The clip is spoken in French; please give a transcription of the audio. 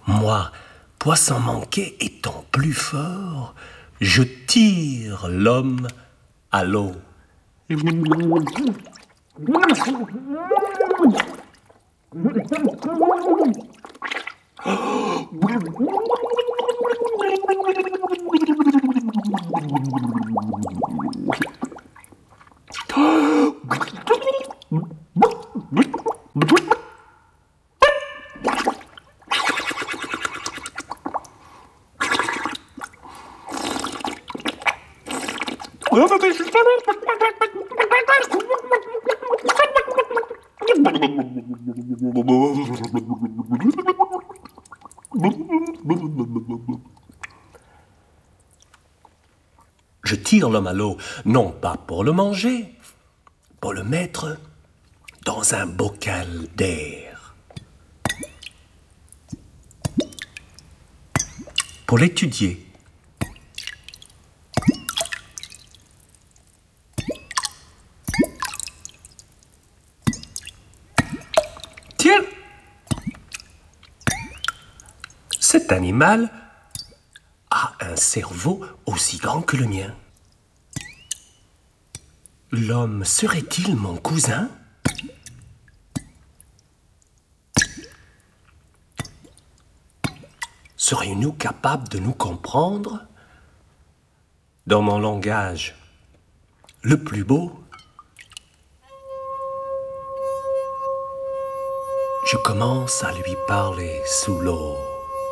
Moi, poisson manqué étant plus fort, je tire l'homme à l'eau. Je tire l'homme à l'eau, non pas pour le manger, pour le mettre dans un bocal d'air. Pour l'étudier. Tiens! Cet animal a un cerveau aussi grand que le mien. L'homme serait-il mon cousin? Serions-nous capables de nous comprendre? Dans mon langage le plus beau, je commence à lui parler sous l'eau.